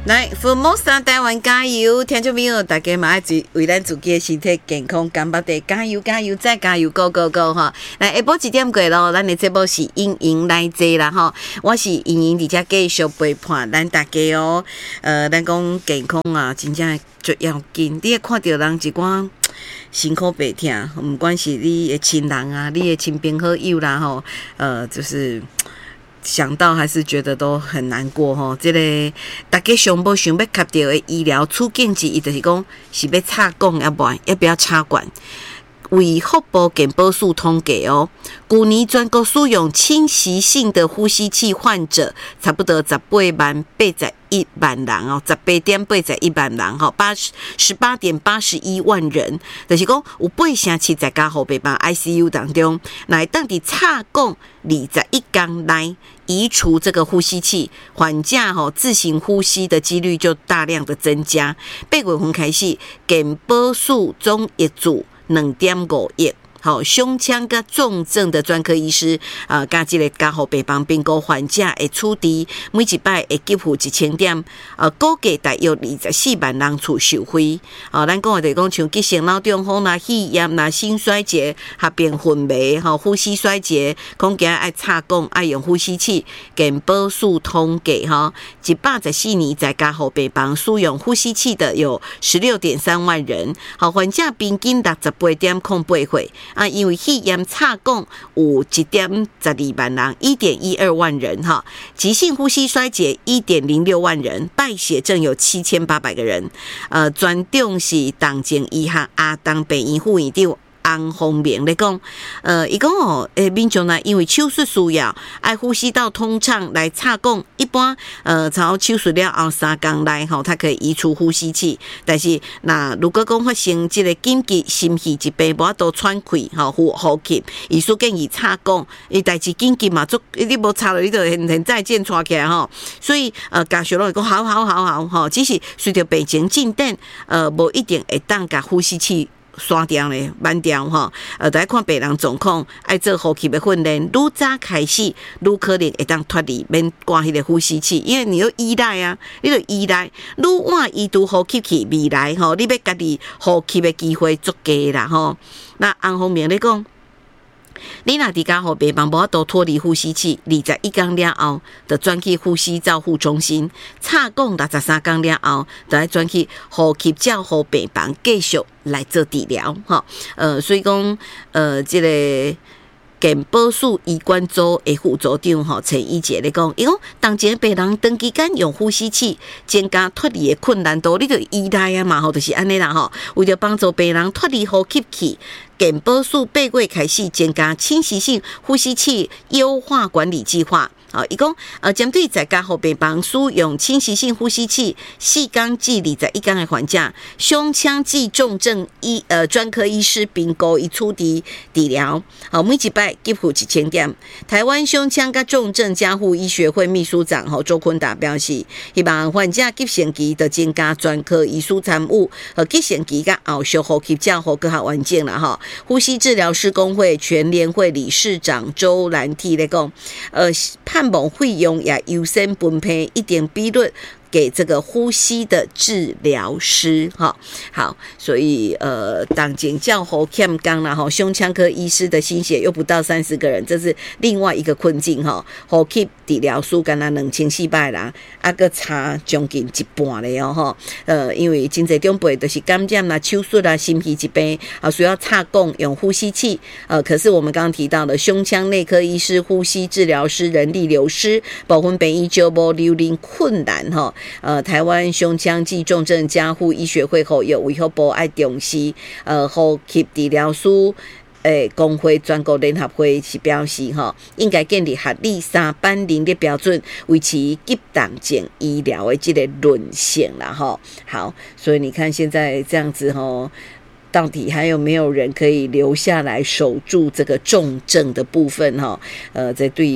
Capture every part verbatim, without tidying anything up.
来，Formosa 台湾加油！听众朋友，大家嘛爱为咱自己的身体健康干巴的加油加油再加油 ，Go Go Go 哈！来，下晡一点过咯，咱的节目是英英来坐啦哈，我是英英伫遮继续陪伴咱大家哦。呃，咱讲健康啊，真正最要紧。你会看到人一寡辛苦白疼，不管是你的亲人啊，你的亲朋好友啦吼，呃，就是。想到还是觉得都很难过吼，这个大家上无想要卡到的医疗处境之一，就是讲是要插管要不要不要插管？为福部健保署统计哦，去年全国使用侵袭性的呼吸器患者差不多十八万八十一万人哦，十八点八十一万人吼，八十十八点八十一万人，就是讲有八成七十家后备班 I C U 当中，来当地插管二十一天来移除这个呼吸器，患者吼自行呼吸的几率就大量的增加。八月份开始，健保署总业主两点五亿。好，胸腔甲重症的专科医师啊，加这个加护病房评估患者会处置，每一摆会给付一千点，呃，估计大约二十四万人次受惠。哦，咱讲的就是讲像急性脑中风啦、肺炎啦、心衰竭合并混迷，吼、呼吸衰竭，恐惊爱插管，爱用呼吸器。健保署统计，哈，一百十四年在加护病房使用呼吸器的有十六点三万人，好，患者平均六十八点零八岁。啊，因为肺炎插管有一点十二万人，一点一二万人哈，急性呼吸衰竭一点零六万人，败血症有七千八百个人。呃，专长是动静医学阿东病院副院长洪丰明咧讲，呃，伊讲哦，诶，民众呢，因为手术需要爱呼吸道通畅来插管，一般呃，超手术了后三天内吼，它可以移除呼吸器。但是那如果讲发生这个紧急心肺疾病，无法度喘气吼，呼呼吸，医师建议插管，伊代志紧急嘛，做你无插落，你就现现再见插起来吼。所以呃，家属拢会讲好好好好吼，只是随着病情进展，呃，无一定会当甲呼吸器。刷掉咧，慢掉吼，呃，来看病人状况，爱做呼吸的训练，愈早开始，愈可能会当脱离免挂迄个呼吸器，因为你要依赖啊，你就依赖，愈晚移除呼吸器，未来吼，你要家己呼吸的机会足低啦吼。那洪丰明咧讲。你若伫家护病房无法度脱离呼吸器，二十一天了后，就转去呼吸照护中心；插管六十三天了后，就来转去呼吸照护病房继续来做治疗。吼，呃，所以讲，呃，这个。健保署医管组的副组长吼陈一杰咧讲，伊讲当前病人长期间用呼吸器，增加脱离的困难度，你就依赖啊嘛吼，就是安尼啦吼。为了帮助病人脱离呼吸器，健保署八月开始增加侵袭性呼吸器优化管理计划。好，伊讲呃，针对在家护病房使用侵袭性呼吸器四天至二十一天的患者，胸腔暨重症医呃专科医师评估伊处置治疗。好，每一摆给付一千点。台湾胸腔甲重症加护医学会秘书长吼周坤达表示，希望患者急性期的增加专科医师参与，和急性期甲后续呼吸照护更较完整啦吼。呼吸治疗师工会全联会理事长周兰娣咧讲，呃盼望费用也优先分配一定比率给这个呼吸的治疗师，哈，好，所以呃，当前叫喉欠刚啦，哈，胸腔科医师的心血又不到三十个人，这是另外一个困境哈。呼吸治疗师干那两千四百人，啊个差将近一半嘞哦，哈，呃，因为真侪长辈都是感染啦、手术啦、心肺疾病啊，需要插管用呼吸器，呃，可是我们刚刚提到的胸腔内科医师、呼吸治疗师人力流失，部分病医就无留零困难哈。呃，台湾胸腔暨重症加护医学会后有卫福部爱重视，呃，呼吸治疗师诶工会全国联合会是表示哈，应该建立合理三班能力标准，维持急动症医疗的这个韧性啦哈。好，所以你看现在这样子哈。到底还有没有人可以留下来守住这个重症的部分哈？呃，这对于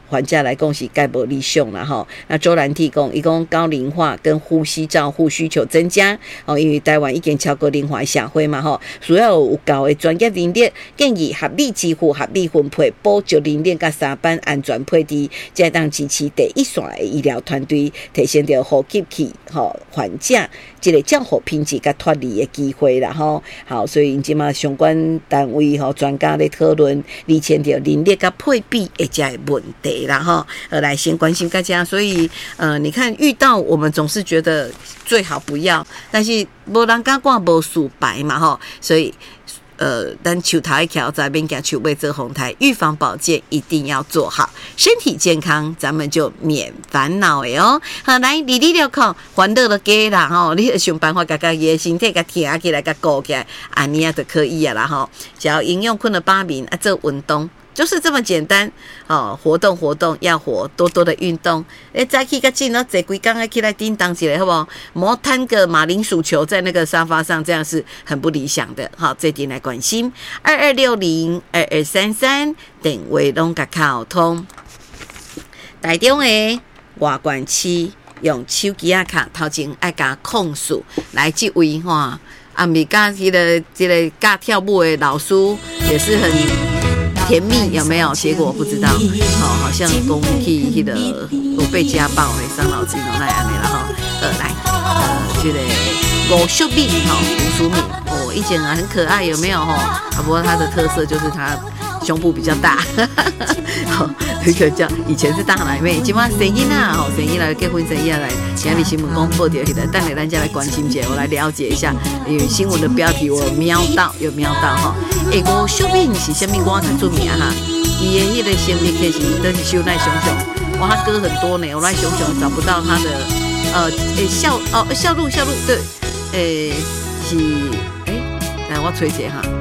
还价来讲是概无理想啦吼。那周兰提供一共高龄化跟呼吸照护需求增加哦，因为台湾已经超过龄化社会嘛吼，需要有高的专业能力，建议合理支付、合理分配、补足能力甲三班安全配置，才当支持第一线的医疗团队，提升到呼吸器吼患者一个较好品质甲脱离的机会啦吼。好，所以即马相关单位吼专家咧讨论，厘清到能力甲配比的这个问题啦吼。呃，来先关心大家，所以呃，你看遇到我们总是觉得最好不要，但是无人敢讲无事白嘛吼，所以。呃，但球台桥在边讲球尾做红台，预防保健一定要做好，身体健康，咱们就免烦恼的哦。好，来，你你了看，欢乐的家啦吼，你想办法把家己的身体给挺起来，给顾起来，安尼啊就可以啊啦吼。只要营养困了八名啊，做运动。就是这么简单哦，活动活动要活，多多的运动。哎，早起较近哦，坐几工啊起来叮当起来，好不好？莫摊个马铃薯球在那个沙发上，这样是很不理想的。好，这点来关心。二二六零二二三三电话拢甲沟通。台中的外观区用手机啊卡头前爱甲控诉来这位哈，啊，咪甲迄个这个教跳舞的老师也是很。甜蜜有没有？结果不知道，哦，好像讲去那个有被家暴的伤脑筋哦，那样的然后呃来呃这个吴淑敏哈，吴淑敏哦，以前啊很可爱有没有哈？啊不过她的特色就是她胸部比较大，好那个叫以前是大奶妹，今晚生囡啊，吼生囡来结婚生囡来，今日新闻公布掉起来，等下咱再来关心一下，我来了解一下，因为新闻的标题我瞄到有瞄到哈。诶，吴秀敏是什么歌较出名哈？伊的迄个声音其实都是秀奈熊熊，哇，他歌很多呢，我来熊熊找不到他的呃诶笑哦笑路笑路对，诶是诶来我吹一下哈。